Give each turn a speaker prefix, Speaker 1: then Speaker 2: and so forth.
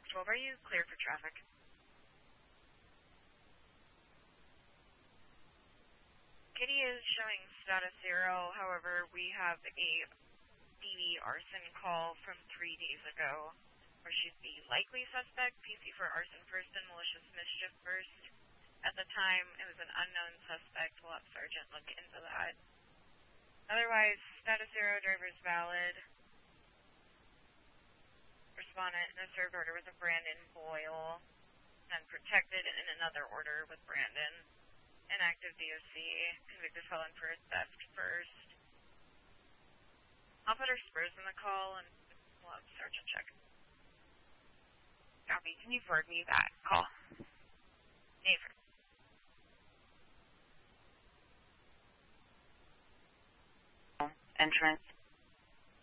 Speaker 1: 12, are you clear for traffic? Kitty is showing status 0, however, we have a DV arson call from 3 days ago, where she's the likely suspect, PC for arson first and malicious mischief first. At the time, it was an unknown suspect. We'll have Sergeant look into that. Otherwise, status 0, driver's valid. Respondent in a served order with a Brandon Boyle, and protected in another order with Brandon. Inactive DOC, convicted felon for theft first. I'll put her spurs in the call and we'll have Sergeant check. Copy. Can you forward me that call? Never. Entrance